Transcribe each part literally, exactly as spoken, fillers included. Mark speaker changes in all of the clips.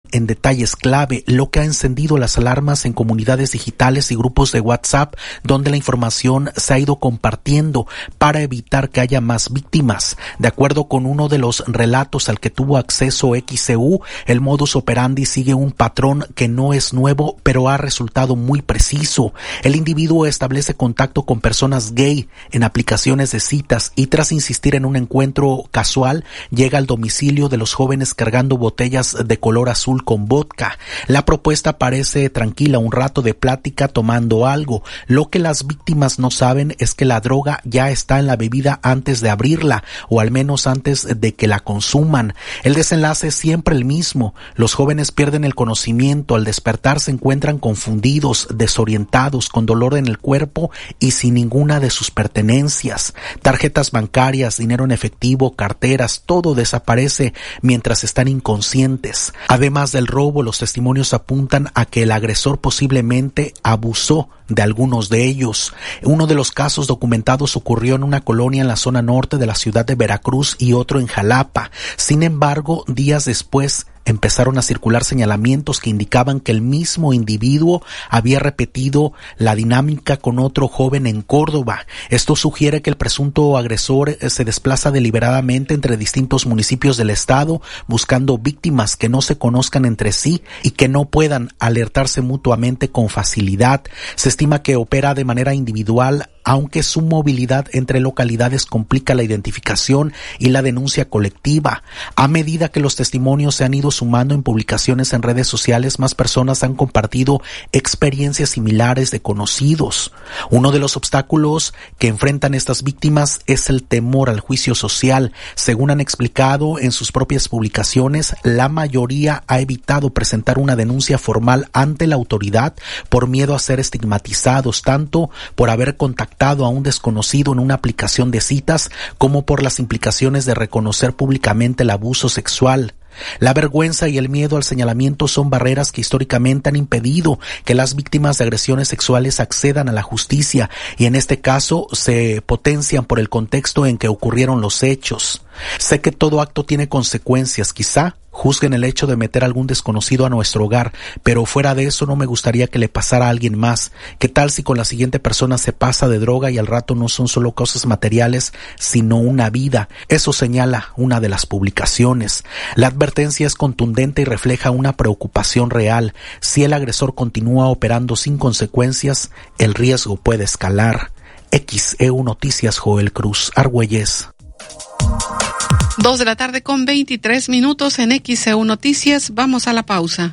Speaker 1: en detalles clave, lo que ha encendido las alarmas en comunidades digitales y grupos de WhatsApp donde la información se ha ido compartiendo para evitar que haya más víctimas. De acuerdo con uno de los relatos al que tuvo acceso X C U, el modus operandi sigue un patrón que no es nuevo, pero ha resultado muy preciso. El individuo establece contacto con personas gay en aplicaciones de citas y tras insistir en un encuentro casual, llega al domicilio de los jóvenes cargando botellas de color azul con vodka. La propuesta parece tranquila, un rato de plática tomando algo. Lo que las víctimas no saben es que la droga ya está en la bebida antes de abrirla, o al menos antes de que la consuman. El desenlace es siempre el mismo. Los jóvenes pierden el conocimiento, al despertar se encuentran confundidos, desorientados, con dolor en el cuerpo y sin ninguna de sus pertenencias. Tarjetas bancarias, dinero en efectivo, carteras, todo desaparece mientras están inconscientes. Además del robo, los testimonios apuntan a que el agresor posiblemente abusó de algunos de ellos. Uno de los casos documentados ocurrió en una colonia en la zona norte de la ciudad de Veracruz y otro en Jalapa. Sin embargo, días después empezaron a circular señalamientos que indicaban que el mismo individuo había repetido la dinámica con otro joven en Córdoba. Esto sugiere que el presunto agresor se desplaza deliberadamente entre distintos municipios del estado, buscando víctimas que no se conozcan entre sí y que no puedan alertarse mutuamente con facilidad. Se estima que opera de manera individual, aunque su movilidad entre localidades complica la identificación y la denuncia colectiva. A medida que los testimonios se han ido sumando en publicaciones en redes sociales, más personas han compartido experiencias similares de conocidos. Uno de los obstáculos que enfrentan estas víctimas es el temor al juicio social. Según han explicado en sus propias publicaciones, la mayoría ha evitado presentar una denuncia formal ante la autoridad por miedo a ser estigmatizados, tanto por haber contactado a un desconocido en una aplicación de citas como por las implicaciones de reconocer públicamente el abuso sexual. La vergüenza y el miedo al señalamiento son barreras que históricamente han impedido que las víctimas de agresiones sexuales accedan a la justicia y en este caso se potencian por el contexto en que ocurrieron los hechos. Sé que todo acto tiene consecuencias, quizá juzguen el hecho de meter a algún desconocido a nuestro hogar, pero fuera de eso no me gustaría que le pasara a alguien más. ¿Qué tal si con la siguiente persona se pasa de droga y al rato no son solo cosas materiales, sino una vida? Eso señala una de las publicaciones. La advertencia es contundente y refleja una preocupación real. Si el agresor continúa operando sin consecuencias, el riesgo puede escalar. X E U Noticias, Joel Cruz, Argüelles.
Speaker 2: Dos de la tarde con veintitrés minutos en X E U Noticias. Vamos a la pausa.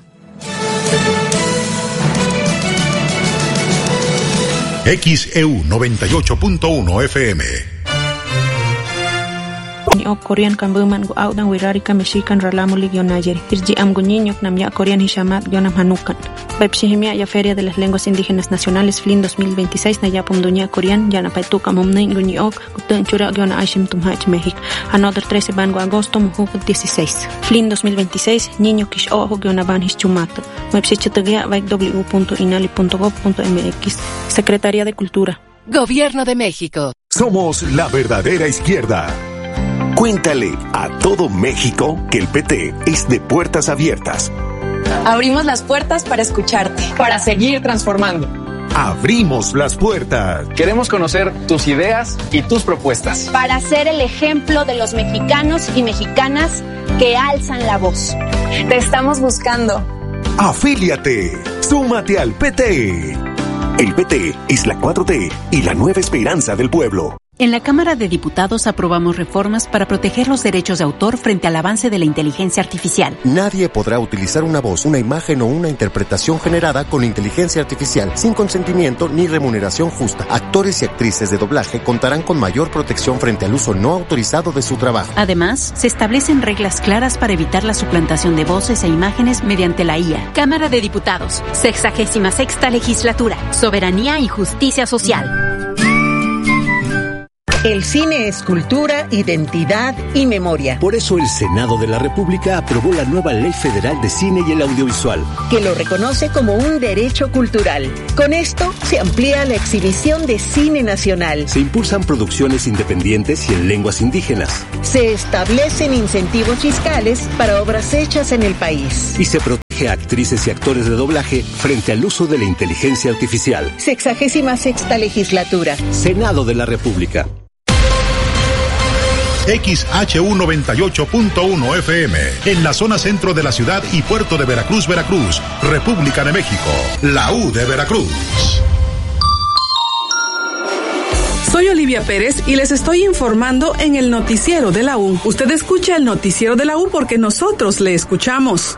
Speaker 3: X E U noventa y ocho punto uno F M.
Speaker 4: O Korean kambuman go audan wirarika mexican ralamu ligionayer. Irji am guñiño namya Korean hishamat yonam hanukan. Bepshihimia ya Feria de las Lenguas Indígenas Nacionales F L I N dos mil veintiséis na yapum duña Korean yana paituka momnein guñiok gutun chura giona aishim tumhach México. Another trece bango agosto mujuk dieciséis. F L I N dos mil veintiséis niño kish ojo giona ban hischumato. Websitegia vaik w punto inali punto gov punto m x. Secretaría de Cultura.
Speaker 5: Gobierno de México.
Speaker 6: Somos la verdadera izquierda. Cuéntale a todo México que el P T es de puertas abiertas.
Speaker 7: Abrimos las puertas para escucharte.
Speaker 8: Para seguir transformando.
Speaker 6: Abrimos las puertas.
Speaker 8: Queremos conocer tus ideas y tus propuestas.
Speaker 9: Para ser el ejemplo de los mexicanos y mexicanas que alzan la voz.
Speaker 7: Te estamos buscando.
Speaker 6: Afíliate. Súmate al P T. El P T es la cuatro T y la nueva esperanza del pueblo.
Speaker 10: En la Cámara de Diputados aprobamos reformas para proteger los derechos de autor frente al avance de la inteligencia artificial.
Speaker 11: Nadie podrá utilizar una voz, una imagen o una interpretación generada con inteligencia artificial sin consentimiento ni remuneración justa. Actores y actrices de doblaje contarán con mayor protección frente al uso no autorizado de su trabajo.
Speaker 10: Además, se establecen reglas claras para evitar la suplantación de voces e imágenes mediante la I A.
Speaker 12: Cámara de Diputados, sexagésima sexta legislatura, soberanía y justicia social.
Speaker 13: El cine es cultura, identidad y memoria.
Speaker 14: Por eso el Senado de la República aprobó la nueva Ley Federal de Cine y el Audiovisual,
Speaker 13: que lo reconoce como un derecho cultural. Con esto se amplía la exhibición de cine nacional.
Speaker 14: Se impulsan producciones independientes y en lenguas indígenas.
Speaker 13: Se establecen incentivos fiscales para obras hechas en el país.
Speaker 14: Y se protege a actrices y actores de doblaje frente al uso de la inteligencia artificial.
Speaker 13: Sexagésima sexta legislatura.
Speaker 14: Senado de la República.
Speaker 3: X H U noventa y ocho punto uno F M, en la zona centro de la ciudad y puerto de Veracruz, Veracruz, República de México, la U de Veracruz.
Speaker 15: Soy Olivia Pérez y les estoy informando en el noticiero de la U. Usted escucha el noticiero de la U porque nosotros le escuchamos.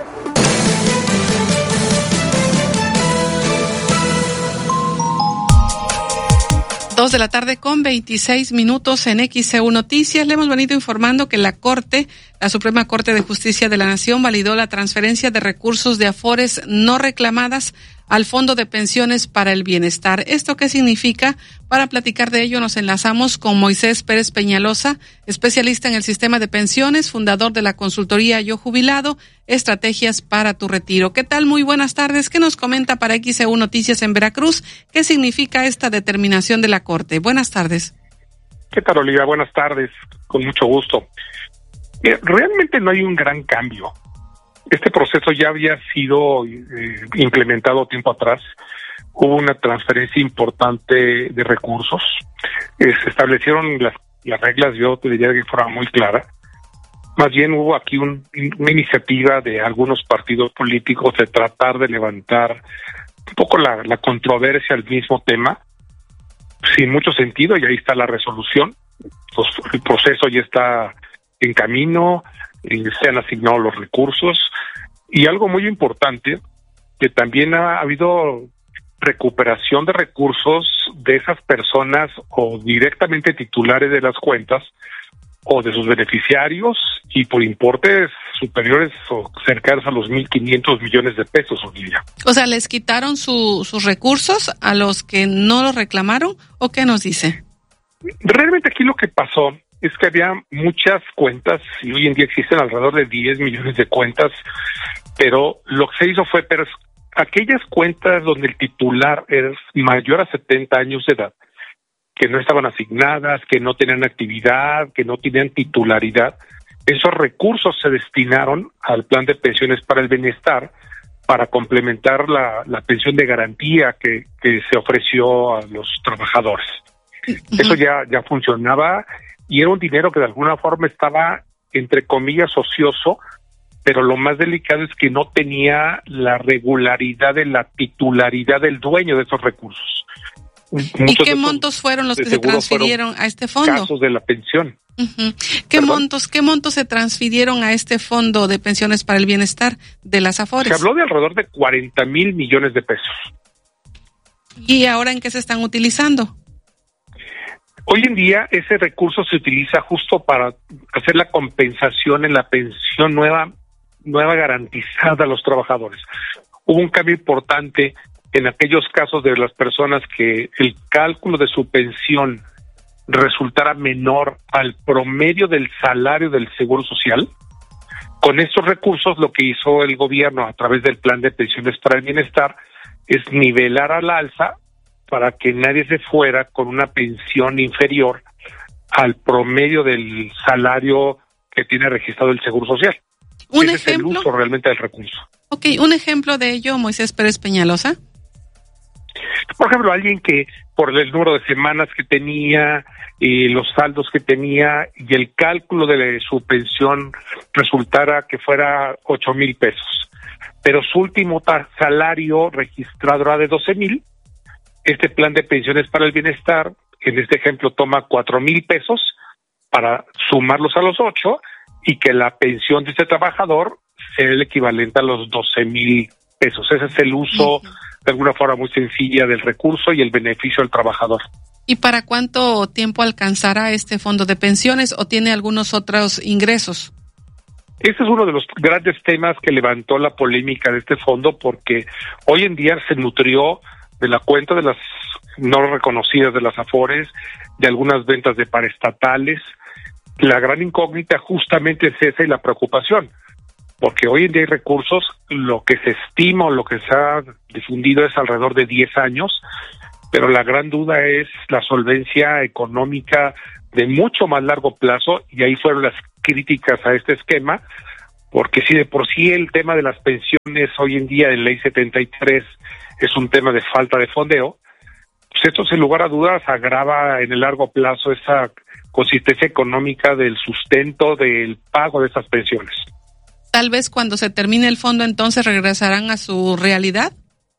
Speaker 2: Dos de la tarde con veintiséis minutos en X C U Noticias. Le hemos venido informando que la Corte, la Suprema Corte de Justicia de la Nación, validó la transferencia de recursos de afores no reclamadas al Fondo de Pensiones para el Bienestar. ¿Esto qué significa? Para platicar de ello nos enlazamos con Moisés Pérez Peñalosa, especialista en el sistema de pensiones, fundador de la consultoría Yo Jubilado, Estrategias para tu Retiro. ¿Qué tal? Muy buenas tardes. ¿Qué nos comenta para X C U Noticias en Veracruz? ¿Qué significa esta determinación de la Corte? Buenas tardes.
Speaker 16: ¿Qué tal, Olivia? Buenas tardes. Con mucho gusto. Mira, realmente no hay un gran cambio. Este proceso ya había sido eh, implementado tiempo atrás. Hubo una transferencia importante de recursos. Eh, se establecieron las, las reglas, yo te diría que fuera muy clara. Más bien hubo aquí un, una iniciativa de algunos partidos políticos de tratar de levantar un poco la, la controversia al mismo tema, sin mucho sentido, y ahí está la resolución. Pues, el proceso ya está en camino, eh, se han asignado los recursos, y algo muy importante, que también ha habido recuperación de recursos de esas personas o directamente titulares de las cuentas o de sus beneficiarios, y por importes superiores o cercanos a los mil quinientos millones de pesos, Olivia.
Speaker 2: O sea, ¿les quitaron su, sus recursos a los que no los reclamaron, o qué nos dice?
Speaker 16: Realmente aquí lo que pasó es que había muchas cuentas, y hoy en día existen alrededor de diez millones de cuentas, pero lo que se hizo fue, pero aquellas cuentas donde el titular es mayor a setenta años de edad, que no estaban asignadas, que no tenían actividad, que no tenían titularidad, esos recursos se destinaron al plan de pensiones para el bienestar para complementar la, la pensión de garantía que, que se ofreció a los trabajadores. Uh-huh. Eso ya, ya funcionaba, y era un dinero que de alguna forma estaba, entre comillas, ocioso, pero lo más delicado es que no tenía la regularidad de la titularidad del dueño de esos recursos.
Speaker 2: Muchos ¿Y qué montos fueron los que se transfirieron a este fondo?
Speaker 16: Casos de la pensión.
Speaker 2: Uh-huh. ¿Qué ¿Perdón? montos, qué montos se transfirieron a este fondo de pensiones para el bienestar de las Afores?
Speaker 16: Se habló de alrededor de cuarenta mil millones de pesos.
Speaker 2: ¿Y ahora en qué se están utilizando?
Speaker 16: Hoy en día ese recurso se utiliza justo para hacer la compensación en la pensión nueva, nueva garantizada a los trabajadores. Hubo un cambio importante en aquellos casos de las personas que el cálculo de su pensión resultara menor al promedio del salario del Seguro Social. Con estos recursos, lo que hizo el gobierno a través del Plan de Pensiones para el Bienestar es nivelar al alza para que nadie se fuera con una pensión inferior al promedio del salario que tiene registrado el Seguro Social.
Speaker 2: ¿Un
Speaker 16: Ese
Speaker 2: ejemplo?
Speaker 16: Es el uso realmente del recurso.
Speaker 2: Ok, un ejemplo de ello, Moisés Pérez Peñalosa.
Speaker 16: Por ejemplo, alguien que por el número de semanas que tenía, y los saldos que tenía, y el cálculo de su pensión resultara que fuera ocho mil pesos, pero su último ta- salario registrado era de doce mil, este plan de pensiones para el bienestar, en este ejemplo, toma cuatro mil pesos para sumarlos a los ocho, y que la pensión de este trabajador sea el equivalente a los doce mil pesos. Ese es el uso, uh-huh, de alguna forma muy sencilla del recurso y el beneficio al trabajador.
Speaker 2: ¿Y para cuánto tiempo alcanzará este fondo de pensiones, o tiene algunos otros ingresos?
Speaker 16: Ese es uno de los grandes temas que levantó la polémica de este fondo, porque hoy en día se nutrió de la cuenta de las no reconocidas de las Afores, de algunas ventas de paraestatales. La gran incógnita justamente es esa y la preocupación, porque hoy en día hay recursos, lo que se estima o lo que se ha difundido es alrededor de diez años, pero la gran duda es la solvencia económica de mucho más largo plazo, y ahí fueron las críticas a este esquema, porque si de por sí el tema de las pensiones hoy en día en Ley setenta y tres es un tema de falta de fondeo, pues esto sin lugar a dudas agrava en el largo plazo esa consistencia económica del sustento del pago de esas pensiones.
Speaker 2: Tal vez cuando se termine el fondo entonces regresarán a su realidad.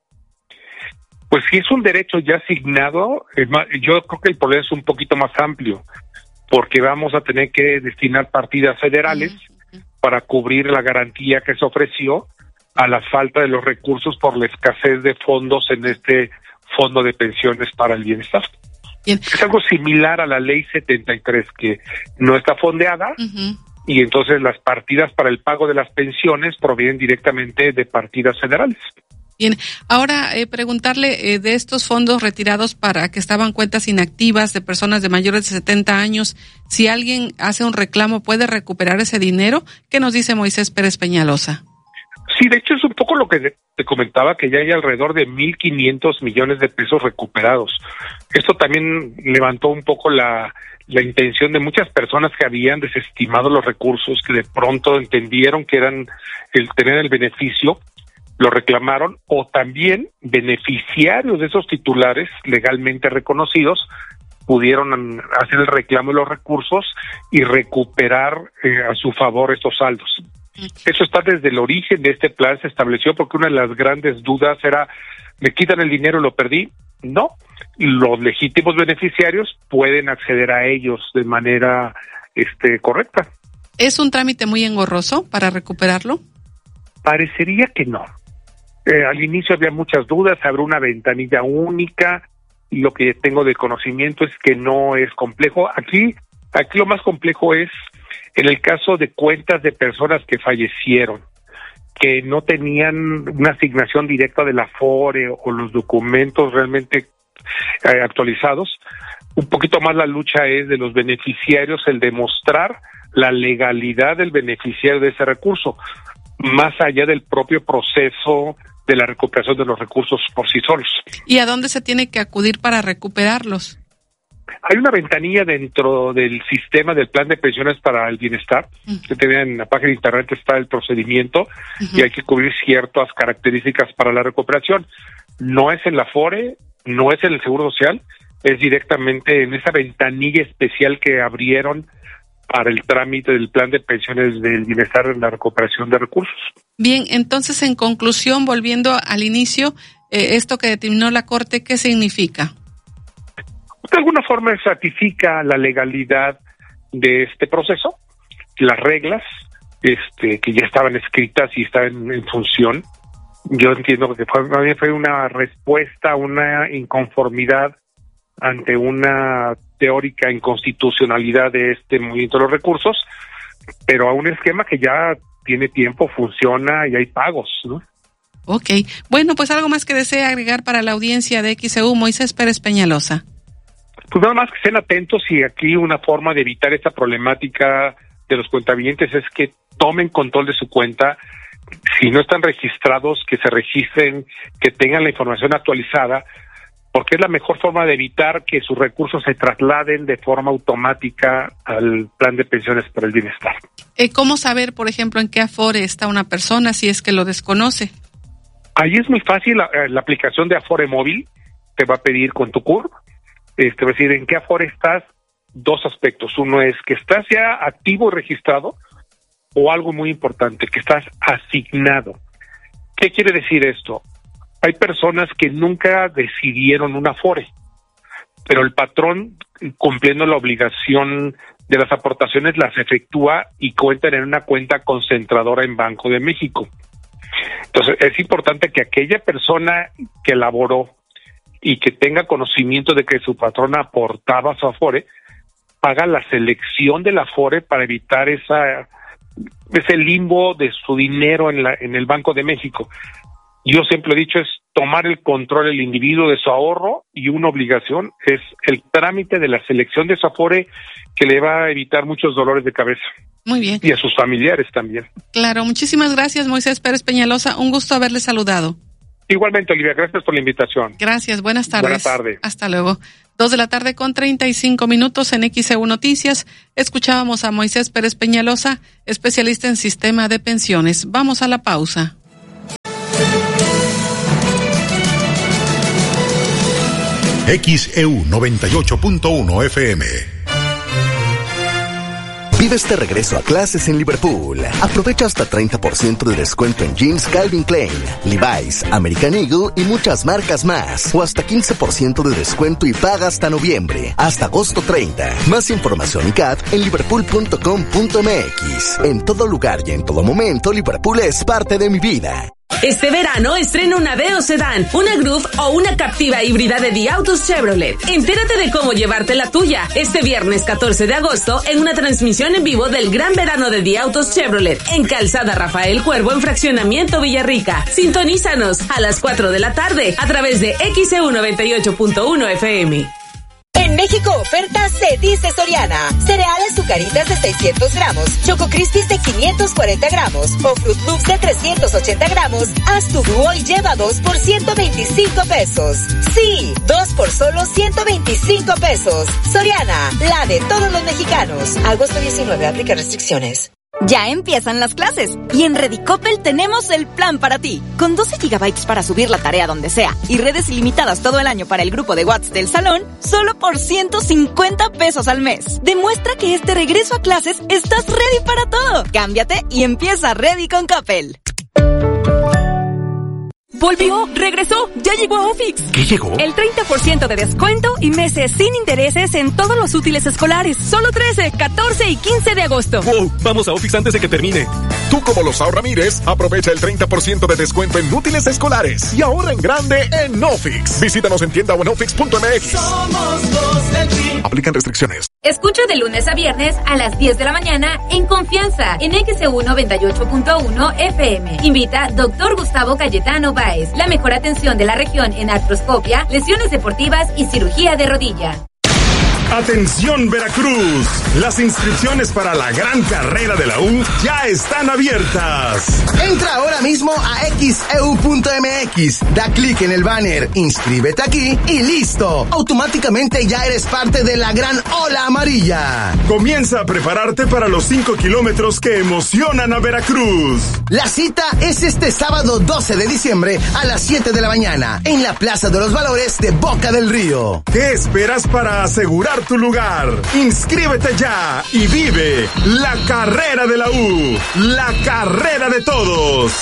Speaker 16: Pues si es un derecho ya asignado, yo creo que el problema es un poquito más amplio, porque vamos a tener que destinar partidas federales uh-huh. para cubrir la garantía que se ofreció a la falta de los recursos por la escasez de fondos en este fondo de pensiones para el bienestar. Bien. Es algo similar a la ley setenta y tres, que no está fondeada, uh-huh. y entonces las partidas para el pago de las pensiones provienen directamente de partidas federales.
Speaker 2: Bien, ahora eh, preguntarle eh, de estos fondos retirados para que estaban cuentas inactivas de personas de mayores de setenta años, si alguien hace un reclamo, ¿puede recuperar ese dinero? ¿Qué nos dice Moisés Pérez Peñalosa?
Speaker 16: Sí, de hecho es un poco lo que te comentaba, que ya hay alrededor de mil quinientos millones de pesos recuperados. Esto también levantó un poco la, la intención de muchas personas que habían desestimado los recursos, que de pronto entendieron que eran el tener el beneficio, lo reclamaron, o también beneficiarios de esos titulares legalmente reconocidos pudieron hacer el reclamo de los recursos y recuperar eh, a su favor estos saldos. Eso está desde el origen de este plan, se estableció porque una de las grandes dudas era, ¿me quitan el dinero y lo perdí? No, los legítimos beneficiarios pueden acceder a ellos de manera este, correcta.
Speaker 2: ¿Es un trámite muy engorroso para recuperarlo?
Speaker 16: Parecería que no. Eh, al inicio había muchas dudas, habrá una ventanilla única, y lo que tengo de conocimiento es que no es complejo. Aquí, aquí lo más complejo es en el caso de cuentas de personas que fallecieron, que no tenían una asignación directa de la Afore o los documentos realmente eh, actualizados. Un poquito más la lucha es de los beneficiarios, el demostrar la legalidad del beneficiario de ese recurso, más allá del propio proceso de la recuperación de los recursos por sí solos.
Speaker 2: ¿Y a dónde se tiene que acudir para recuperarlos?
Speaker 16: Hay una ventanilla dentro del sistema del plan de pensiones para el bienestar, uh-huh. que tiene en la página de internet está el procedimiento, uh-huh. y hay que cubrir ciertas características para la recuperación. No es en la Afore, no es en el Seguro Social, es directamente en esa ventanilla especial que abrieron para el trámite del plan de pensiones del bienestar en la recuperación de recursos.
Speaker 2: Bien, entonces en conclusión, volviendo al inicio, eh, esto que determinó la Corte, ¿qué significa?
Speaker 16: De alguna forma ratifica la legalidad de este proceso, las reglas este, que ya estaban escritas y estaban en función. Yo entiendo que fue, fue una respuesta a una inconformidad ante una teórica inconstitucionalidad de este movimiento de los recursos, pero a un esquema que ya tiene tiempo, funciona y hay pagos, ¿no?
Speaker 2: Ok. Bueno, pues algo más que desea agregar para la audiencia de X E U, Moisés Pérez Peñalosa.
Speaker 16: Pues nada más que estén atentos, y aquí una forma de evitar esta problemática de los cuentavientes es que tomen control de su cuenta. Si no están registrados, que se registren, que tengan la información actualizada, porque es la mejor forma de evitar que sus recursos se trasladen de forma automática al plan de pensiones para el bienestar.
Speaker 2: ¿Cómo saber, por ejemplo, en qué Afore está una persona si es que lo desconoce?
Speaker 16: Ahí es muy fácil, la, la aplicación de Afore móvil te va a pedir con tu C U R, este, va a decir en qué Afore estás, dos aspectos. Uno es que estás ya activo y registrado, o algo muy importante, que estás asignado. ¿Qué quiere decir esto? Hay personas que nunca decidieron una Afore, pero el patrón, cumpliendo la obligación de las aportaciones, las efectúa y cuentan en una cuenta concentradora en Banco de México. Entonces, es importante que aquella persona que elaboró y que tenga conocimiento de que su patrón aportaba su Afore, haga la selección de la Afore para evitar esa ese limbo de su dinero en la en el Banco de México. yo siempre he dicho, es tomar el control el individuo de su ahorro, y una obligación es el trámite de la selección de su Afore, que le va a evitar muchos dolores de cabeza.
Speaker 2: Muy bien.
Speaker 16: Y a sus familiares también.
Speaker 2: Claro, muchísimas gracias, Moisés Pérez Peñalosa, un gusto haberle saludado.
Speaker 16: Igualmente, Olivia, gracias por la invitación.
Speaker 2: Gracias, buenas tardes.
Speaker 16: Buenas tardes.
Speaker 2: Hasta luego. Dos de la tarde con treinta y cinco minutos en X E U Noticias. Escuchábamos a Moisés Pérez Peñalosa, especialista en sistema de pensiones. Vamos a la pausa.
Speaker 3: X E U noventa y ocho punto uno F M.
Speaker 17: Vive este regreso a clases en Liverpool. Aprovecha hasta treinta por ciento de descuento en jeans Calvin Klein, Levi's, American Eagle y muchas marcas más. O hasta quince por ciento de descuento y paga hasta noviembre, hasta agosto treinta. Más información y C A D en liverpool punto com punto m x. En todo lugar y en todo momento, Liverpool es parte de mi vida.
Speaker 18: Este verano estrena una Deo Sedán, una Groove o una Captiva híbrida de The Autos Chevrolet. Entérate de cómo llevarte la tuya este viernes catorce de agosto en una transmisión en vivo del Gran Verano de The Autos Chevrolet en Calzada Rafael Cuervo en Fraccionamiento Villarrica. Sintonízanos a las cuatro de la tarde a través de X E U noventa y ocho punto uno F M.
Speaker 19: En México oferta se dice Soriana. Cereales Zucaritas de seiscientos gramos, Choco Crispies de quinientos cuarenta gramos o Fruit Loops de trescientos ochenta gramos. Haz tu dúo y lleva dos por ciento veinticinco pesos. Sí, dos por solo ciento veinticinco pesos. Soriana, la de todos los mexicanos. Agosto diecinueve, aplica restricciones.
Speaker 20: Ya empiezan las clases y en Redicopel tenemos el plan para ti. Con doce gigabytes para subir la tarea donde sea y redes ilimitadas todo el año para el grupo de WhatsApp del salón, solo por ciento cincuenta pesos al mes. Demuestra que este regreso a clases estás ready para todo. Cámbiate y empieza ready con Coppel.
Speaker 21: Volvió, regresó, ya llegó a Ofix.
Speaker 3: ¿Qué llegó?
Speaker 21: El treinta por ciento de descuento y meses sin intereses en todos los útiles escolares. Solo trece, catorce y quince de agosto.
Speaker 22: ¡Wow! Vamos a Ofix antes de que termine.
Speaker 23: Tú, como los ahorramires, aprovecha el treinta por ciento de descuento en útiles escolares y ahorra en grande en Ofix. Visítanos en tienda o en ofix punto m x.
Speaker 21: Somos los del Team.
Speaker 23: Aplican restricciones.
Speaker 24: Escucha de lunes a viernes a las diez de la mañana en Confianza en X E U noventa y ocho punto uno F M. Invita doctor Gustavo Cayetano Báez. La mejor atención de la región en artroscopia, lesiones deportivas y cirugía de rodilla.
Speaker 25: Atención Veracruz, las inscripciones para la gran carrera de la U ya están abiertas.
Speaker 26: Entra ahora mismo a x e u punto m x, da clic en el banner, inscríbete aquí y listo. Automáticamente ya eres parte de la gran ola amarilla.
Speaker 25: Comienza a prepararte para los cinco kilómetros que emocionan a Veracruz.
Speaker 26: La cita es este sábado doce de diciembre a las siete de la mañana en la Plaza de los Valores de Boca del Río.
Speaker 25: ¿Qué esperas para asegurar tu lugar? Inscríbete ya y vive la carrera de la U, la carrera de todos.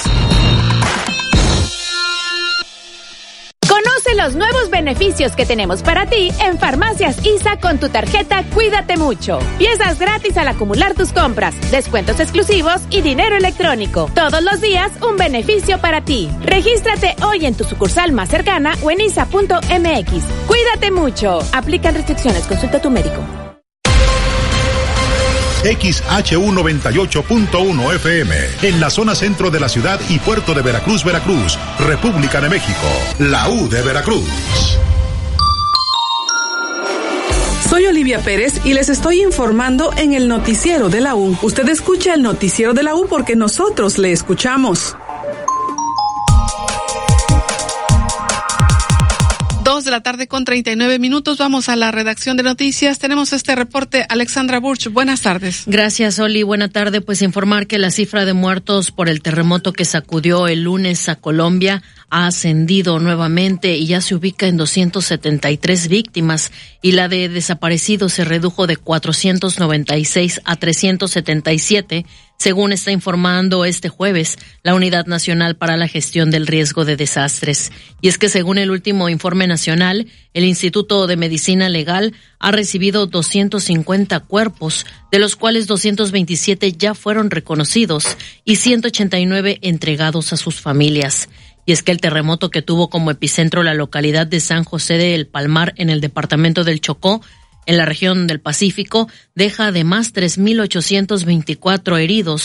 Speaker 27: Conoce los nuevos beneficios que tenemos para ti en Farmacias I S A con tu tarjeta Cuídate Mucho. Piezas gratis al acumular tus compras, descuentos exclusivos y dinero electrónico. Todos los días un beneficio para ti. Regístrate hoy en tu sucursal más cercana o en isa punto m x. Cuídate mucho. Aplican restricciones. Consulta a tu médico.
Speaker 3: X H U noventa y ocho punto uno F M, en la zona centro de la ciudad y puerto de Veracruz, Veracruz, República de México, la U de Veracruz.
Speaker 15: Soy Olivia Pérez y les estoy informando en el noticiero de la U. Usted escucha el noticiero de la U porque nosotros le escuchamos.
Speaker 2: Dos de la tarde con treinta y nueve minutos. Vamos a la redacción de noticias. Tenemos este reporte. Alexandra Burch, buenas tardes.
Speaker 28: Gracias, Oli. Buena tarde. Pues informar que la cifra de muertos por el terremoto que sacudió el lunes a Colombia ha ascendido nuevamente y ya se ubica en doscientas setenta y tres víctimas, y la de desaparecidos se redujo de cuatrocientos noventa y seis a trescientos setenta y siete, según está informando este jueves la Unidad Nacional para la Gestión del Riesgo de Desastres. Y es que según el último informe nacional, el Instituto de Medicina Legal ha recibido doscientos cincuenta cuerpos, de los cuales doscientos veintisiete ya fueron reconocidos y ciento ochenta y nueve entregados a sus familias. Y es que el terremoto que tuvo como epicentro la localidad de San José de El Palmar en el departamento del Chocó, en la región del Pacífico, deja además tres mil ochocientos veinticuatro heridos,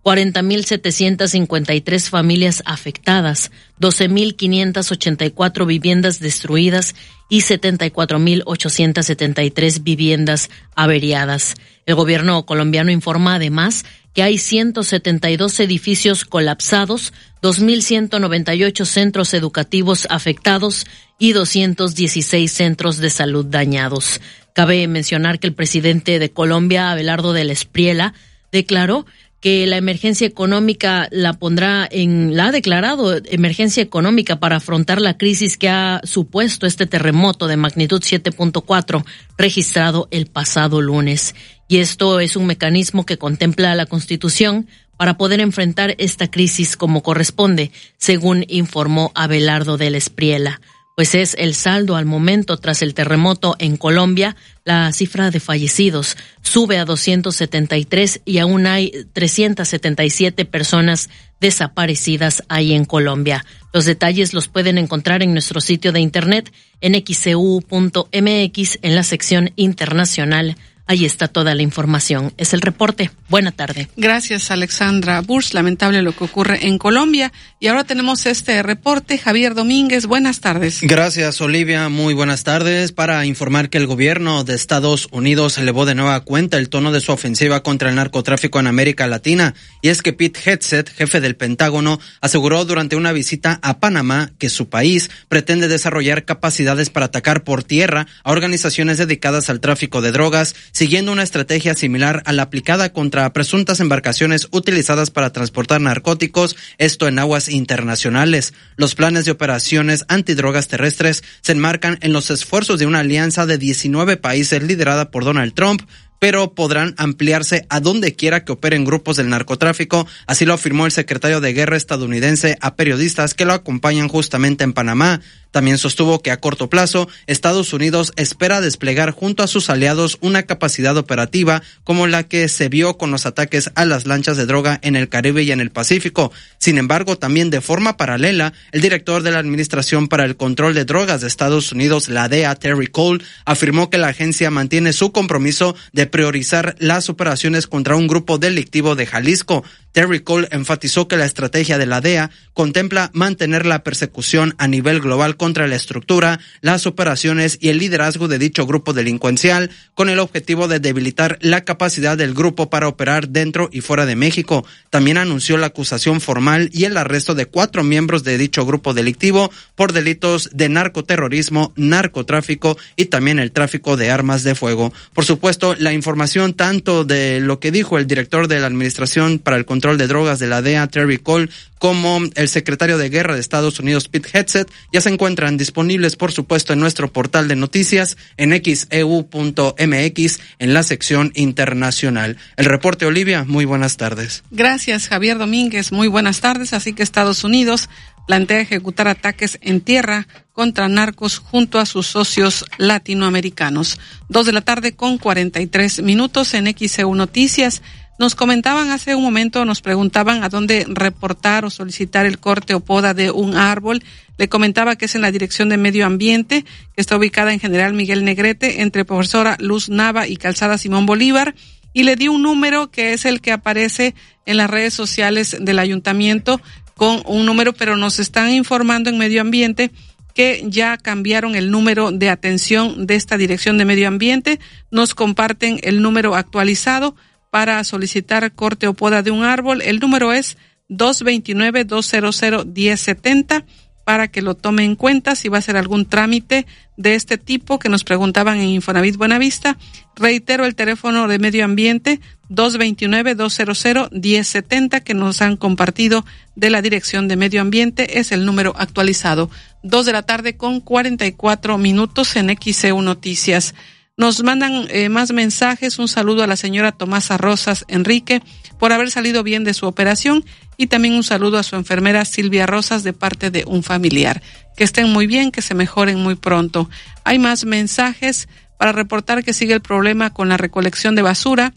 Speaker 28: cuarenta mil setecientas cincuenta y tres familias afectadas, doce mil quinientas ochenta y cuatro viviendas destruidas y setenta y cuatro mil ochocientas setenta y tres viviendas averiadas. El gobierno colombiano informa además que hay ciento setenta y dos edificios colapsados, dos mil ciento noventa y ocho centros educativos afectados y doscientos dieciséis centros de salud dañados. Cabe mencionar que el presidente de Colombia, Abelardo del Espriella, declaró que la emergencia económica la pondrá en, la ha declarado emergencia económica para afrontar la crisis que ha supuesto este terremoto de magnitud siete punto cuatro registrado el pasado lunes. Y esto es un mecanismo que contempla la Constitución para poder enfrentar esta crisis como corresponde, según informó Abelardo del Espriella. Pues es el saldo al momento tras el terremoto en Colombia. La cifra de fallecidos sube a doscientos setenta y tres y aún hay trescientas setenta y siete personas desaparecidas ahí en Colombia. Los detalles los pueden encontrar en nuestro sitio de internet en x c u punto m x en la sección internacional. Ahí está toda la información. Es el reporte. Buena tarde.
Speaker 2: Gracias, Alexandra Bursch. Lamentable lo que ocurre en Colombia. Y ahora tenemos este reporte. Javier Domínguez, buenas tardes.
Speaker 1: Gracias, Olivia. Muy buenas tardes. Para informar que el gobierno de Estados Unidos elevó de nueva cuenta el tono de su ofensiva contra el narcotráfico en América Latina. Y es que Pete Hegseth, jefe del Pentágono, aseguró durante una visita a Panamá que su país pretende desarrollar capacidades para atacar por tierra a organizaciones dedicadas al tráfico de drogas, siguiendo una estrategia similar a la aplicada contra presuntas embarcaciones utilizadas para transportar narcóticos, esto en aguas internacionales. Los planes de operaciones antidrogas terrestres se enmarcan en los esfuerzos de una alianza de diecinueve países liderada por Donald Trump, pero podrán ampliarse a donde quiera que operen grupos del narcotráfico, así lo afirmó el secretario de Guerra estadounidense a periodistas que lo acompañan justamente en Panamá. También sostuvo que a corto plazo, Estados Unidos espera desplegar junto a sus aliados una capacidad operativa como la que se vio con los ataques a las lanchas de droga en el Caribe y en el Pacífico. Sin embargo, también de forma paralela, el director de la Administración para el Control de Drogas de Estados Unidos, la D E A, Terry Cole, afirmó que la agencia mantiene su compromiso de priorizar las operaciones contra un grupo delictivo de Jalisco. Terry Cole enfatizó que la estrategia de la D E A contempla mantener la persecución a nivel global contra la estructura, las operaciones y el liderazgo de dicho grupo delincuencial, con el objetivo de debilitar la capacidad del grupo para operar dentro y fuera de México. También anunció la acusación formal y el arresto de cuatro miembros de dicho grupo delictivo por delitos de narcoterrorismo, narcotráfico y también el tráfico de armas de fuego. Por supuesto, la información tanto de lo que dijo el director de la Administración para el Control de Drogas de la D E A, Terry Cole, como el secretario de Guerra de Estados Unidos, Pete Hegseth, ya se encuentran disponibles, por supuesto, en nuestro portal de noticias en x e u punto m x en la sección internacional. El reporte, Olivia, muy buenas tardes.
Speaker 2: Gracias, Javier Domínguez. Muy buenas tardes. Así que Estados Unidos plantea ejecutar ataques en tierra contra narcos junto a sus socios latinoamericanos. Dos de la tarde con cuarenta y tres minutos en X E U Noticias. Nos comentaban hace un momento, nos preguntaban a dónde reportar o solicitar el corte o poda de un árbol. Le comentaba que es en la Dirección de Medio Ambiente, que está ubicada en General Miguel Negrete, entre Profesora Luz Nava y Calzada Simón Bolívar. Y le di un número que es el que aparece en las redes sociales del ayuntamiento con un número, pero nos están informando en Medio Ambiente que ya cambiaron el número de atención de esta Dirección de Medio Ambiente. Nos comparten el número actualizado para solicitar corte o poda de un árbol. El número es dos dos nueve, dos cero cero, uno cero siete cero para que lo tome en cuenta si va a hacer algún trámite de este tipo que nos preguntaban en Infonavit Buenavista. Reitero el teléfono de Medio Ambiente dos dos nueve, dos cero cero, uno cero siete cero que nos han compartido de la Dirección de Medio Ambiente. Es el número actualizado. Dos de la tarde con cuarenta y cuatro minutos en X E U Noticias. Nos mandan eh, más mensajes. Un saludo a la señora Tomasa Rosas Enrique por haber salido bien de su operación y también un saludo a su enfermera Silvia Rosas de parte de un familiar. Que estén muy bien, que se mejoren muy pronto. Hay más mensajes para reportar que sigue el problema con la recolección de basura.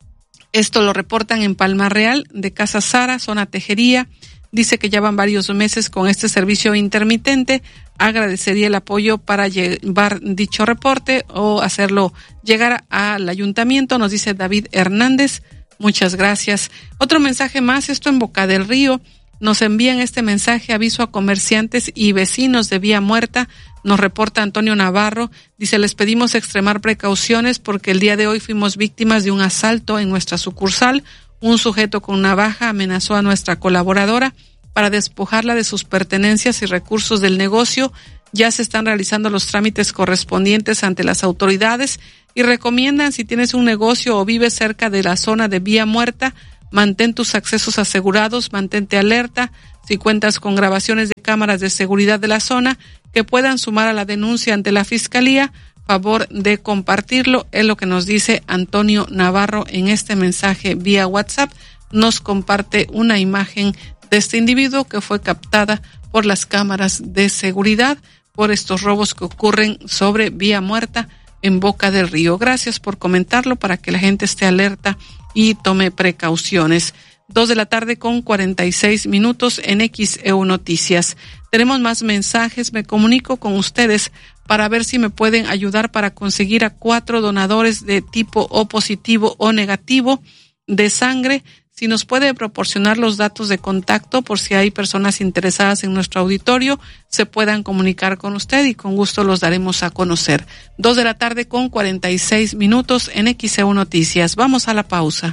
Speaker 2: Esto lo reportan en Palma Real de Casa Sara, zona Tejería. Dice que ya van varios meses con este servicio intermitente. Agradecería el apoyo para llevar dicho reporte o hacerlo llegar al ayuntamiento, nos dice David Hernández. Muchas gracias. Otro mensaje más, esto en Boca del Río. Nos envían este mensaje, aviso a comerciantes y vecinos de Vía Muerta. Nos reporta Antonio Navarro. Dice, les pedimos extremar precauciones porque el día de hoy fuimos víctimas de un asalto en nuestra sucursal. Un sujeto con navaja amenazó a nuestra colaboradora para despojarla de sus pertenencias y recursos del negocio. Ya se están realizando los trámites correspondientes ante las autoridades y recomiendan, si tienes un negocio o vives cerca de la zona de Vía Muerta, mantén tus accesos asegurados, mantente alerta. Si cuentas con grabaciones de cámaras de seguridad de la zona que puedan sumar a la denuncia ante la Fiscalía, favor de compartirlo, es lo que nos dice Antonio Navarro en este mensaje vía WhatsApp. Nos comparte una imagen de este individuo que fue captada por las cámaras de seguridad por estos robos que ocurren sobre Vía Muerta en Boca del Río. Gracias por comentarlo para que la gente esté alerta y tome precauciones. Dos de la tarde con cuarenta y seis minutos en X E U Noticias. Tenemos más mensajes. Me comunico con ustedes para ver si me pueden ayudar para conseguir a cuatro donadores de tipo O positivo o negativo de sangre. Si nos puede proporcionar los datos de contacto por si hay personas interesadas en nuestro auditorio, se puedan comunicar con usted y con gusto los daremos a conocer. Dos de la tarde con cuarenta y seis minutos en X E U Noticias. Vamos a la pausa.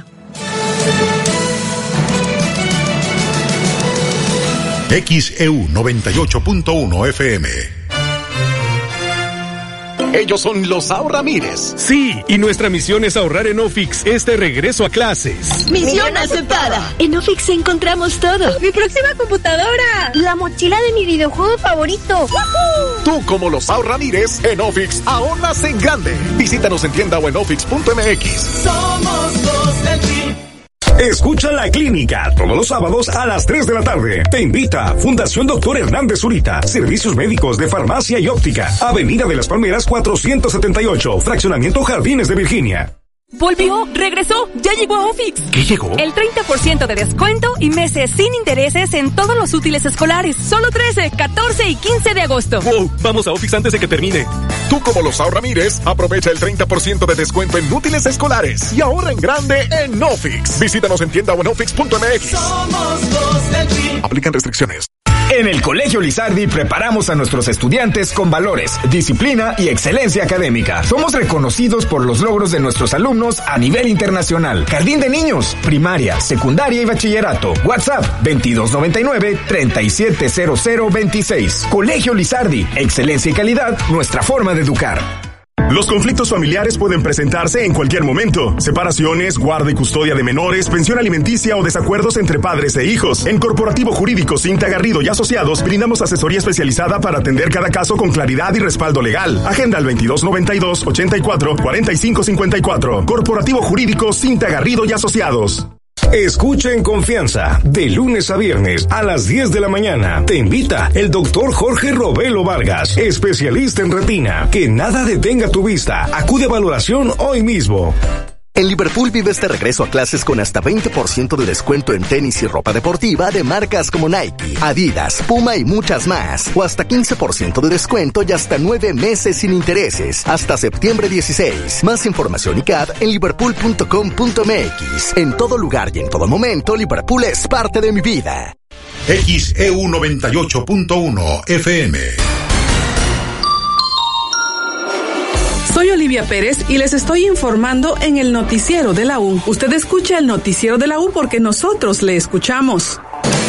Speaker 3: X E U noventa y ocho punto uno F M.
Speaker 23: Ellos son los Ahorramires.
Speaker 22: Sí, y nuestra misión es ahorrar en Ofix este regreso a clases.
Speaker 4: Misión aceptada.
Speaker 5: En Ofix encontramos todo.
Speaker 4: Mi próxima computadora.
Speaker 5: La mochila de mi videojuego favorito.
Speaker 23: ¡Woohoo! Tú, como los Ahorramires, en Ofix ahorras en grande. Visítanos en tienda o en ofix punto m x.
Speaker 4: Somos los del team.
Speaker 6: Escucha La Clínica todos los sábados a las tres de la tarde. Te invita Fundación Doctor Hernández Zurita. Servicios médicos de farmacia y óptica. Avenida de las Palmeras cuatrocientos setenta y ocho. Fraccionamiento Jardines de Virginia.
Speaker 21: Volvió, regresó, ya llegó a Ofix.
Speaker 6: ¿Qué llegó?
Speaker 21: El treinta por ciento de descuento y meses sin intereses en todos los útiles escolares. Solo trece, catorce y quince de agosto.
Speaker 22: Wow, vamos a Ofix antes de que termine.
Speaker 23: Tú, como los Ahorramires, aprovecha el treinta por ciento de descuento en útiles escolares y ahorra en grande en Ofix. Visítanos en tienda o en ofix punto m x.
Speaker 4: Somos los del team.
Speaker 23: Aplican restricciones.
Speaker 6: En el Colegio Lizardi preparamos a nuestros estudiantes con valores, disciplina y excelencia académica. Somos reconocidos por los logros de nuestros alumnos a nivel internacional. Jardín de niños, primaria, secundaria y bachillerato. WhatsApp veintidós noventa y nueve, treinta y siete cero cero veintiséis. Colegio Lizardi, excelencia y calidad, nuestra forma de educar.
Speaker 25: Los conflictos familiares pueden presentarse en cualquier momento. Separaciones, guarda y custodia de menores, pensión alimenticia o desacuerdos entre padres e hijos. En Corporativo Jurídico Cinta Garrido y Asociados brindamos asesoría especializada para atender cada caso con claridad y respaldo legal. Agenda al veintidós noventa y dos, ochenta y cuatro, cuarenta y cinco cincuenta y cuatro. Corporativo Jurídico Cinta Garrido y Asociados.
Speaker 6: Escucha en confianza, de lunes a viernes a las diez de la mañana. Te invita el doctor Jorge Robelo Vargas, especialista en retina. Que nada detenga tu vista. Acude a valoración hoy mismo.
Speaker 17: En Liverpool vives de regreso a clases con hasta veinte por ciento de descuento en tenis y ropa deportiva de marcas como Nike, Adidas, Puma y muchas más. O hasta quince por ciento de descuento y hasta nueve meses sin intereses. Hasta septiembre dieciséis. Más información y C A D en liverpool punto com punto m x. En todo lugar y en todo momento, Liverpool es parte de mi vida.
Speaker 3: X E U noventa y ocho punto uno F M.
Speaker 15: Soy Olivia Pérez y les estoy informando en el noticiero de la U. Usted escucha el noticiero de la U porque nosotros le escuchamos.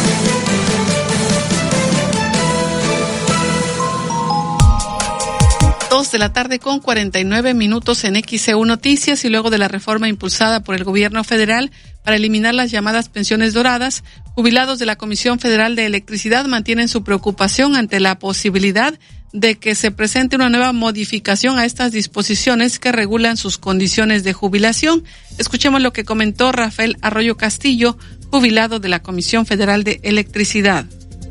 Speaker 2: Dos de la tarde con cuarenta y nueve minutos en X E U Noticias. Y luego de la reforma impulsada por el gobierno federal para eliminar las llamadas pensiones doradas, jubilados de la Comisión Federal de Electricidad mantienen su preocupación ante la posibilidad de que se presente una nueva modificación a estas disposiciones que regulan sus condiciones de jubilación. Escuchemos lo que comentó Rafael Arroyo Castillo, jubilado de la Comisión Federal de Electricidad.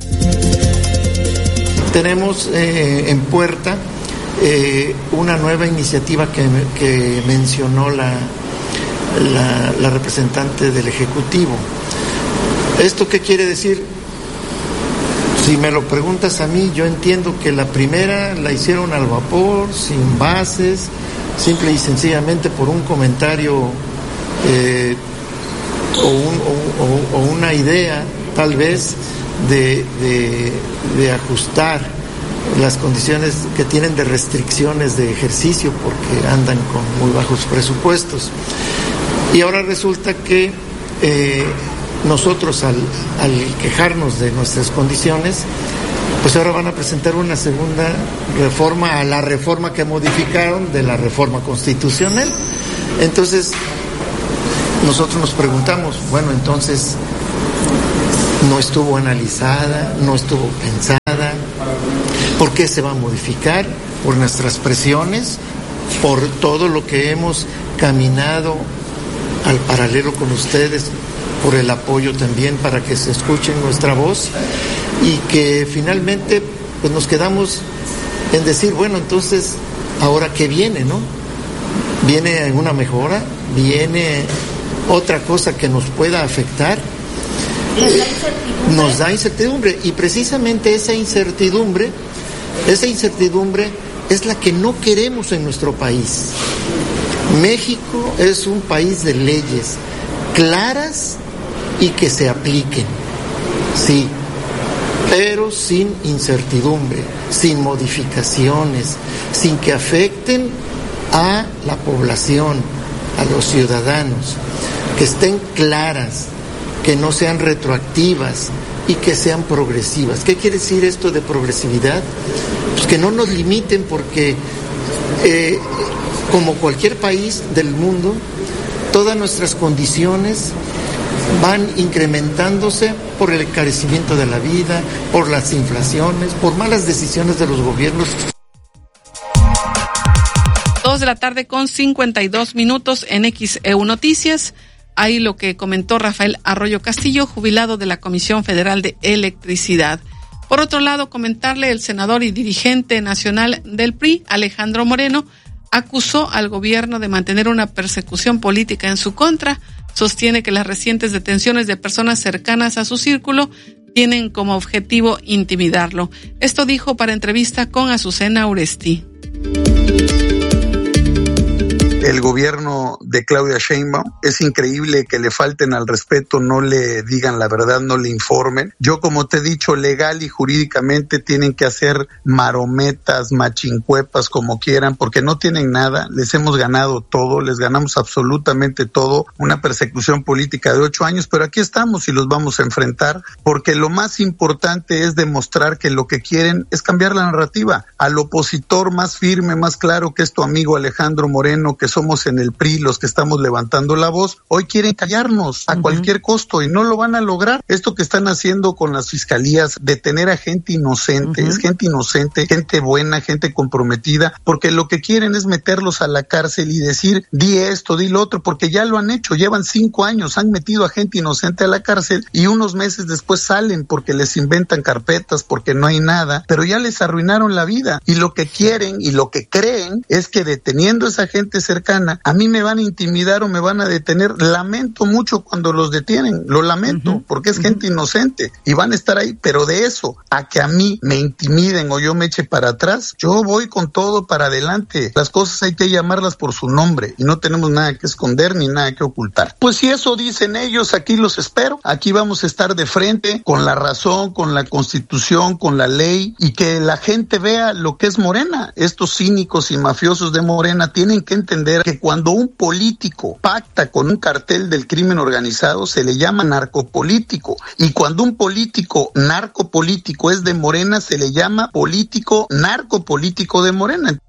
Speaker 7: Tenemos eh, en puerta eh, una nueva iniciativa que, que mencionó la, la, la representante del Ejecutivo. ¿Esto qué quiere decir? Si me lo preguntas a mí, yo entiendo que la primera la hicieron al vapor, sin bases, simple y sencillamente por un comentario eh, o, un, o, o una idea tal vez de, de, de ajustar las condiciones que tienen de restricciones de ejercicio porque andan con muy bajos presupuestos. Y ahora resulta que eh, nosotros al, al quejarnos de nuestras condiciones, pues ahora van a presentar una segunda reforma a la reforma que modificaron de la reforma constitucional. Entonces, nosotros nos preguntamos, bueno, entonces, no estuvo analizada, no estuvo pensada, ¿por qué se va a modificar? Por nuestras presiones, por todo lo que hemos caminado al paralelo con ustedes, por el apoyo también para que se escuche nuestra voz, y que finalmente pues nos quedamos en decir, bueno, entonces, ¿ahora qué viene, no? ¿Viene una mejora? ¿Viene otra cosa que nos pueda afectar?
Speaker 24: ¿Les da incertidumbre?
Speaker 7: Nos da incertidumbre, y precisamente esa incertidumbre, esa incertidumbre es la que no queremos en nuestro país. México es un país de leyes claras y que se apliquen, sí, pero sin incertidumbre, sin modificaciones, sin que afecten a la población, a los ciudadanos, que estén claras, que no sean retroactivas y que sean progresivas. ¿Qué quiere decir esto de progresividad? Pues que no nos limiten, porque eh, como cualquier país del mundo, todas nuestras condiciones van incrementándose por el encarecimiento de la vida, por las inflaciones, por malas decisiones de los gobiernos.
Speaker 2: Dos de la tarde con cincuenta y dos minutos en X E U Noticias. Ahí lo que comentó Rafael Arroyo Castillo, jubilado de la Comisión Federal de Electricidad. Por otro lado, comentarle, el senador y dirigente nacional del P R I, Alejandro Moreno, acusó al gobierno de mantener una persecución política en su contra. Sostiene que las recientes detenciones de personas cercanas a su círculo tienen como objetivo intimidarlo. Esto dijo para entrevista con Azucena Uresti.
Speaker 8: El gobierno de Claudia Sheinbaum, es increíble que le falten al respeto, no le digan la verdad, no le informen. Yo, como te he dicho, legal y jurídicamente tienen que hacer marometas, machincuepas, como quieran, porque no tienen nada. Les hemos ganado todo, les ganamos absolutamente todo. Una persecución política de ocho años, pero aquí estamos y los vamos a enfrentar, porque lo más importante es demostrar que lo que quieren es cambiar la narrativa. Al opositor más firme, más claro, que es tu amigo Alejandro Moreno, que somos en el P R I los que estamos levantando la voz, hoy quieren callarnos a uh-huh. cualquier costo, y no lo van a lograr. Esto que están haciendo con las fiscalías, detener a gente inocente, uh-huh. es gente inocente, gente buena, gente comprometida, porque lo que quieren es meterlos a la cárcel y decir, di esto, di lo otro, porque ya lo han hecho, llevan cinco años, han metido a gente inocente a la cárcel y unos meses después salen porque les inventan carpetas, porque no hay nada, pero ya les arruinaron la vida, y lo que quieren y lo que creen es que deteniendo a esa gente cercana, a mí me van a intimidar o me van a detener. Lamento mucho cuando los detienen, lo lamento, uh-huh. porque es uh-huh. gente inocente y van a estar ahí, pero de eso a que a mí me intimiden o yo me eche para atrás, yo voy con todo para adelante. Las cosas hay que llamarlas por su nombre y no tenemos nada que esconder ni nada que ocultar. Pues si eso dicen ellos, aquí los espero, aquí vamos a estar de frente con la razón, con la Constitución, con la ley, y que la gente vea lo que es Morena. Estos cínicos y mafiosos de Morena tienen que entender que cuando un político pacta con un cartel del crimen organizado se le llama narcopolítico, y cuando un político narcopolítico es de Morena se le llama político narcopolítico de Morena.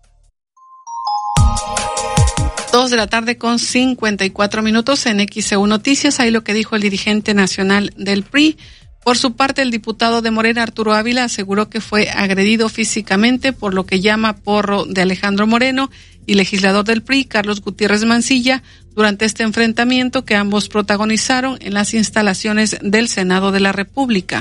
Speaker 2: Dos de la tarde con cincuenta y cuatro minutos en X E U Noticias. Ahí lo que dijo el dirigente nacional del P R I. Por su parte, el diputado de Morena, Arturo Ávila, aseguró que fue agredido físicamente por lo que llama porro de Alejandro Moreno y legislador del P R I, Carlos Gutiérrez Mancilla, durante este enfrentamiento que ambos protagonizaron en las instalaciones del Senado de la República.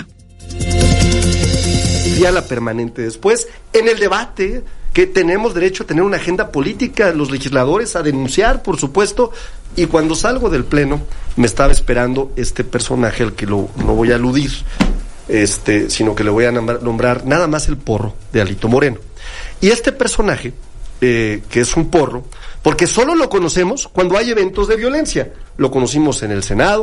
Speaker 9: Y a la permanente después, en el debate, que tenemos derecho a tener una agenda política, los legisladores, a denunciar, por supuesto, y cuando salgo del pleno, me estaba esperando este personaje al que lo, no voy a aludir, este, sino que le voy a nombrar, nombrar nada más el porro de Alito Moreno. Y este personaje, eh, que es un porro, porque solo lo conocemos cuando hay eventos de violencia. Lo conocimos en el Senado,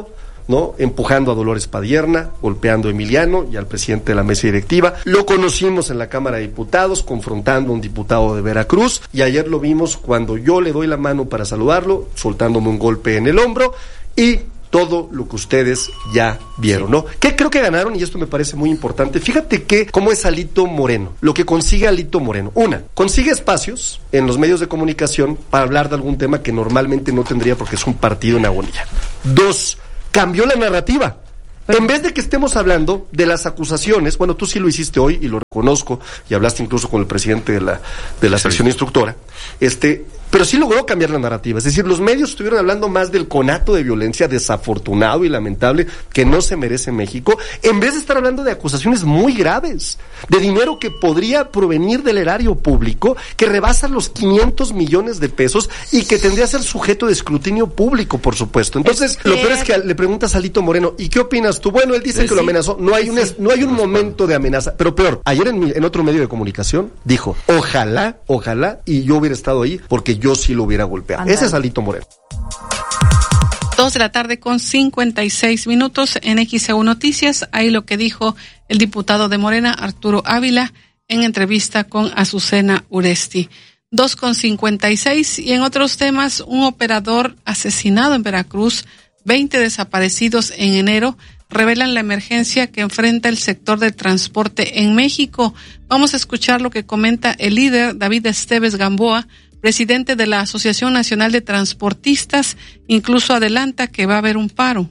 Speaker 9: ¿no? Empujando a Dolores Padierna, golpeando a Emiliano y al presidente de la mesa directiva. Lo conocimos en la Cámara de Diputados, confrontando a un diputado de Veracruz, y ayer lo vimos cuando yo le doy la mano para saludarlo, soltándome un golpe en el hombro, y todo lo que ustedes ya vieron, ¿no? ¿Qué creo que ganaron? Y esto me parece muy importante. Fíjate que cómo es Alito Moreno, lo que consigue Alito Moreno. Una, consigue espacios en los medios de comunicación para hablar de algún tema que normalmente no tendría porque es un partido en agonía. Dos, cambió la narrativa. En vez de que estemos hablando de las acusaciones, bueno, tú sí lo hiciste hoy y lo reconozco, y hablaste incluso con el presidente de la, de la sección instructora, este... pero sí logró cambiar la narrativa. Es decir, los medios estuvieron hablando más del conato de violencia desafortunado y lamentable que no se merece México, en vez de estar hablando de acusaciones muy graves, de dinero que podría provenir del erario público, que rebasa los quinientos millones de pesos y que tendría que ser sujeto de escrutinio público, por supuesto. Entonces, es que... lo peor es que le preguntas a Alito Moreno, ¿y qué opinas tú? Bueno, él dice pues que sí, lo amenazó. No hay, un, sí, no hay un momento de amenaza. Pero peor, ayer en, mi, en otro medio de comunicación dijo, ojalá, ojalá, y yo hubiera estado ahí, porque yo yo sí lo hubiera golpeado. Andale. Ese es Alito Moreno.
Speaker 2: Dos de la tarde con cincuenta y seis minutos en X E U Noticias. Ahí lo que dijo el diputado de Morena, Arturo Ávila, en entrevista con Azucena Uresti. Dos con cincuenta y seis. Y en otros temas, un operador asesinado en Veracruz, veinte desaparecidos en enero, revelan la emergencia que enfrenta el sector del transporte en México. Vamos a escuchar lo que comenta el líder David Esteves Gamboa, presidente de la Asociación Nacional de Transportistas. Incluso adelanta que va a haber un paro.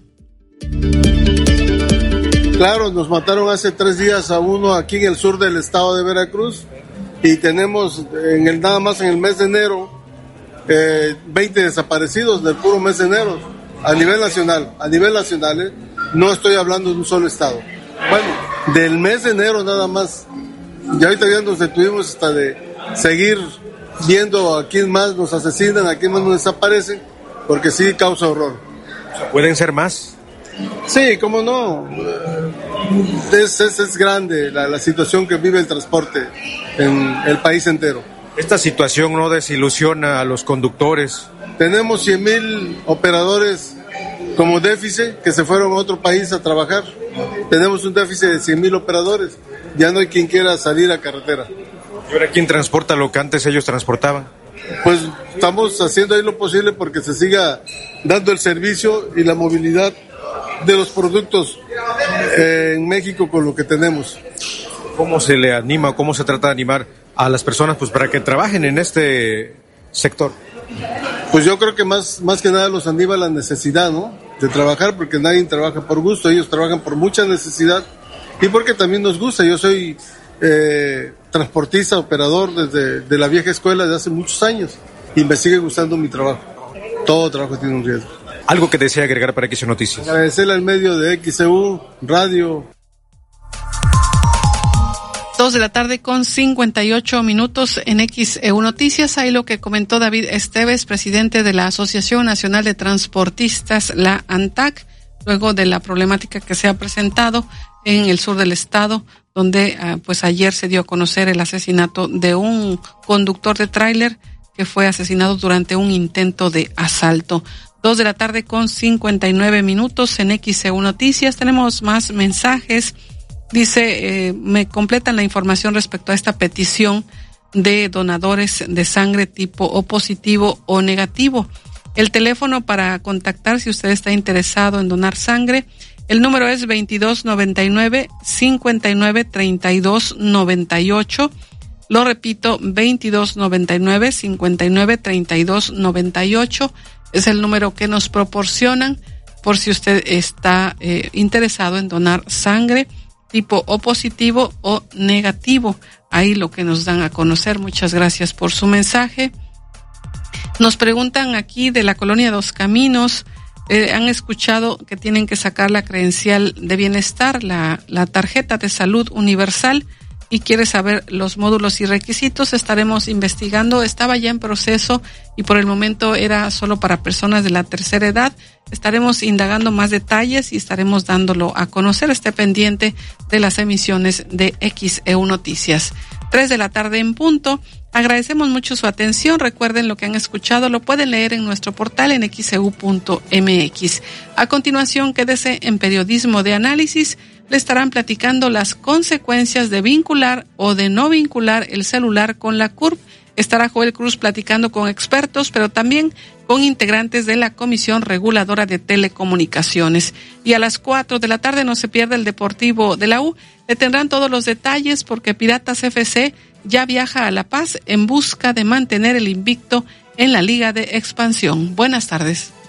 Speaker 10: Claro, nos mataron hace tres días a uno aquí en el sur del estado de Veracruz y tenemos en el nada más en el mes de enero eh, veinte desaparecidos del puro mes de enero a nivel nacional. A nivel nacional, ¿eh? No estoy hablando de un solo estado. Bueno, del mes de enero nada más. Ya ahorita ya nos detuvimos hasta de seguir viendo a quién más nos asesinan, a quién más nos desaparecen, porque sí causa horror.
Speaker 11: ¿Pueden ser más?
Speaker 10: Sí, cómo no. Es, es, es grande la, la situación que vive el transporte en el país entero.
Speaker 11: ¿Esta situación no desilusiona a los conductores?
Speaker 10: Tenemos cien mil operadores como déficit que se fueron a otro país a trabajar. Tenemos un déficit de cien mil operadores. Ya no hay quien quiera salir a carretera.
Speaker 11: ¿Y ahora quién transporta lo que antes ellos transportaban?
Speaker 10: Pues estamos haciendo ahí lo posible porque se siga dando el servicio y la movilidad de los productos eh, en México con lo que tenemos.
Speaker 11: ¿Cómo se le anima, cómo se trata de animar a las personas pues para que trabajen en este sector?
Speaker 10: Pues yo creo que más, más que nada los anima la necesidad, ¿no? De trabajar, porque nadie trabaja por gusto, ellos trabajan por mucha necesidad y porque también nos gusta. Yo soy eh, transportista, operador desde de la vieja escuela de hace muchos años y me sigue gustando mi trabajo. Todo trabajo tiene un riesgo.
Speaker 11: ¿Algo que desea agregar para X E U Noticias?
Speaker 10: Agradecerle al medio de X E U, radio.
Speaker 2: Dos de la tarde con cincuenta y ocho minutos en X E U Noticias. Ahí lo que comentó David Esteves, presidente de la Asociación Nacional de Transportistas, la ANTAC, luego de la problemática que se ha presentado en el sur del estado, donde uh, pues ayer se dio a conocer el asesinato de un conductor de tráiler que fue asesinado durante un intento de asalto. Dos de la tarde con cincuenta y nueve minutos en X E U Noticias. Tenemos más mensajes. Dice, eh, me completan la información respecto a esta petición de donadores de sangre tipo O positivo o negativo. El teléfono para contactar si usted está interesado en donar sangre, el número es veintidós noventa y nueve, cincuenta y nueve, treinta y dos noventa y ocho. Lo repito, veintidós noventa y nueve, cincuenta y nueve, treinta y dos noventa y ocho. Es el número que nos proporcionan por si usted está eh, interesado en donar sangre tipo O positivo o negativo. Ahí lo que nos dan a conocer. Muchas gracias por su mensaje. Nos preguntan aquí de la colonia Dos Caminos, eh, han escuchado que tienen que sacar la credencial de bienestar, la, la tarjeta de salud universal, y quiere saber los módulos y requisitos, estaremos investigando. Estaba ya en proceso y por el momento era solo para personas de la tercera edad. Estaremos indagando más detalles y estaremos dándolo a conocer. Esté pendiente de las emisiones de X E U Noticias. Tres de la tarde en punto. Agradecemos mucho su atención. Recuerden lo que han escuchado, lo pueden leer en nuestro portal en x e u punto m x. A continuación, quédese en Periodismo de Análisis. Le estarán platicando las consecuencias de vincular o de no vincular el celular con la C U R P. Estará Joel Cruz platicando con expertos, pero también con integrantes de la Comisión Reguladora de Telecomunicaciones. Y a las cuatro de la tarde no se pierde el Deportivo de la U. Le tendrán todos los detalles porque Piratas F C ya viaja a La Paz en busca de mantener el invicto en la Liga de Expansión. Buenas tardes.